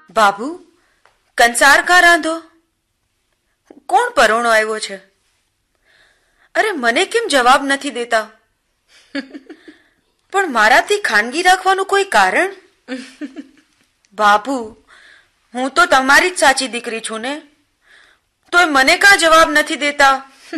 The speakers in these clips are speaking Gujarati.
બાબુ, કંસાર કા રાંધો? કોણ પરોણો આવ્યો છે? અરે, મને કેમ જવાબ નથી દેતા? પણ મારાથી ખાનગી રાખવાનું કોઈ કારણ? બાબુ, હું તો તમારી જ સાચી દીકરી છું ને, તોય મને કાં જવાબ નથી દેતા?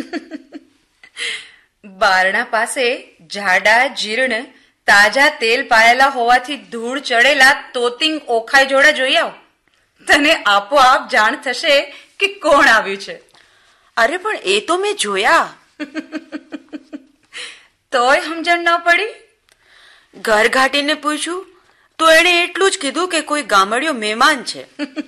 બારણા પાસે જાડા જીર્ણ તાજા તેલ પાયેલા હોવાથી ધૂળ ચડેલા તોતિંગ ઓખાઈ જોડા જોઈ આવ. તને આપોઆપ જાણ થશે કે કોણ આવ્યું છે. અરે પણ એ તો મેં જોયા. તોય સમજણ ન પડી? ઘર ઘાટીને પૂછ્યું તો એણે એટલું જ કીધું કે કોઈ ગામડિયો મહેમાન છે.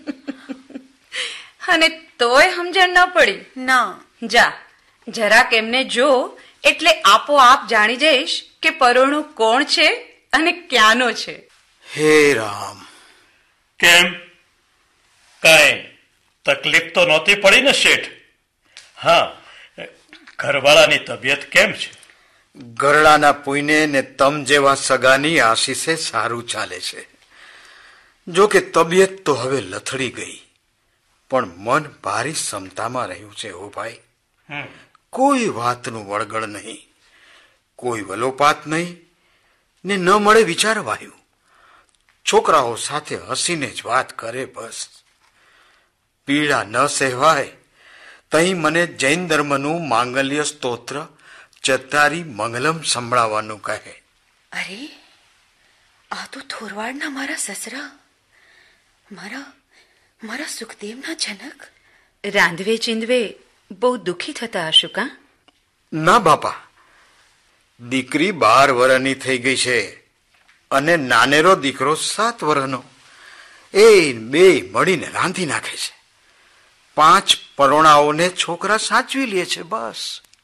અને તોય સમજણ ન પડી? ના. જા, જરાક એમને જો એટલે આપોઆપ જાણી જઈશ કે પરોણું કોણ છે અને ક્યાંનો છે. હે રામ! કેમ, કાંઈ તકલીફ તો નહોતી પડી ને શેઠ? હા, ઘરવાળાની તબિયત કેમ છે? ગરડાના પુઈને ને તમ જેવા સગાની આશીષે સારું ચાલે છે. જો કે તબિયત તો હવે લથડી ગઈ, પણ મન ભારી ક્ષમતામાં રહ્યું છે. હો ભાઈ, કોઈ વાતનું વળગળ નહીં, કોઈ વલોપાત નહીં, ને ન મળે વિચારવાયું. છોકરાઓ સાથે હસીને જ વાત કરે બસ. પીડા ન સહેવાય તઈ મને જૈન ધર્મનું માંગલ્ય સ્તોત્ર ચતારી મંગલમ સંભળાવવાનું કહે. અરે, આ તો થોરવાડના મારા સસરા, મારા સુખદેવના જનક. રાંધવે ચીંધવે બહુ દુઃખી થતા હશો કાં? ના બાપા, દીકરી 12 વર્ષની થઈ ગઈ છે અને નાનેરો દીકરો 7 વર્ષનો. એ બે મળીને રાંધી નાખે છે. 5 પરોણાઓને છોકરા સાચવી લે છે બસ.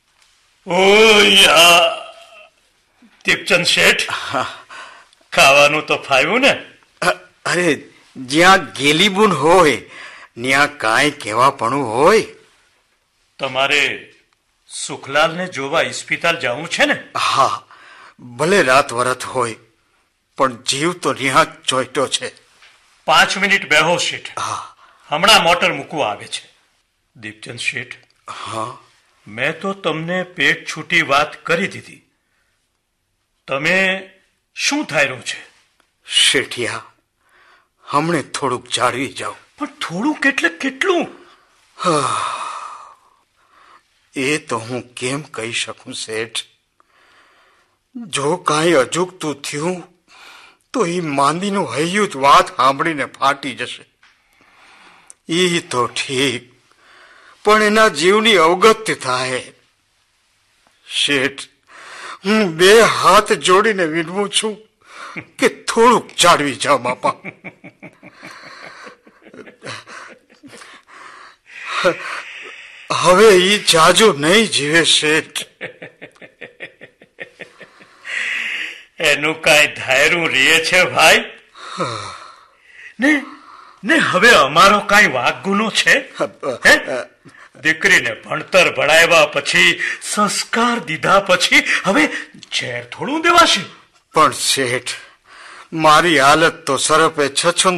ઓયા દીપચંદ શેઠ, ખાવાનું તો ફાવ્યું ને? અરે, જ્યાં ગેલીબુન હોય ત્યાં કાંઈ કહેવાપણું હોય? તમારે સુખલાલને જોવા ઇસ્પિતાલ જવું છે ને? હા, ભલે રાત વરત હોય પણ જીવ તો ત્યાં જ ચોંટ્યો છે. 5 મિનિટ બેહો શેઠ. હા, હમણાં મોટર મૂકવા આવે છે. દીપચંદ શેઠ, હા, મેં તો તમને પેટ છૂટી વાત કરી દીધી. તમે શું થાયરું છે? શેઠિયા, હમણે થોડુંક જાળવી જાઓ. પણ થોડુંક એટલે કેટલું? એ તો હું કેમ કહી શકું શેઠ. જો કાંઈ અજુગતું થયું તો એ માંદીનું હૈયું જ વાત સાંભળીને ફાટી જશે. એ તો ઠીક, પણ એના જીવની અવગત્ય થાય. શેઠ, હું 2 હાથ જોડીને વિનવું છું કે થોડુંક જાળવી જાઓ બાપા. હવે એ જાજુ નહીં જીવે શેઠ. એનું કાંઈ ધાયરું રીએ છે ભાઈ? ને હવે અમારો કાંઈ વાગ ગુનો છે? દીકરીને ભણતર ભણાવ્યા પછી, સંસ્કાર દીધા પછી હવે ઝેર થોડું દેવાશે? પણ શેઠ, મારી હાલત તો સરપે છછુંદ